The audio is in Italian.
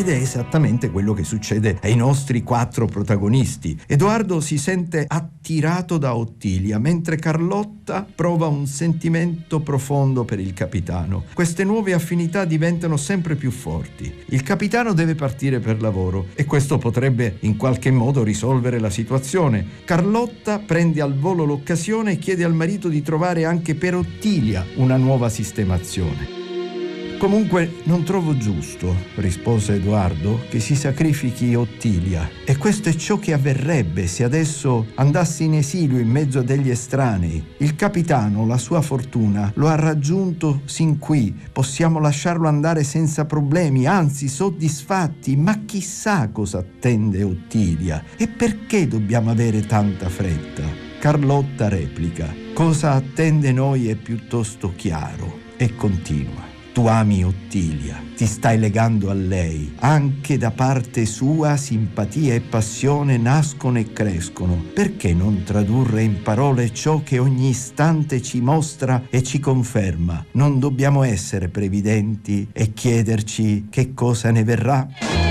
Ed è esattamente quello che succede ai nostri 4 protagonisti. Edoardo si sente attirato da Ottilia, mentre Carlotta prova un sentimento profondo per il capitano. Queste nuove affinità diventano sempre più forti. Il capitano deve partire per lavoro e questo potrebbe in qualche modo risolvere la situazione. Carlotta prende al volo l'occasione e chiede al marito di trovare anche per Ottilia una nuova sistemazione. «Comunque non trovo giusto», rispose Edoardo, «che si sacrifichi Ottilia. E questo è ciò che avverrebbe se adesso andassi in esilio in mezzo a degli estranei. Il capitano, la sua fortuna, lo ha raggiunto sin qui. Possiamo lasciarlo andare senza problemi, anzi soddisfatti. Ma chissà cosa attende Ottilia. E perché dobbiamo avere tanta fretta?» Carlotta replica: «Cosa attende noi è piuttosto chiaro». E continua: «Tu ami Ottilia, ti stai legando a lei. Anche da parte sua simpatia e passione nascono e crescono. Perché non tradurre in parole ciò che ogni istante ci mostra e ci conferma? Non dobbiamo essere previdenti e chiederci che cosa ne verrà?»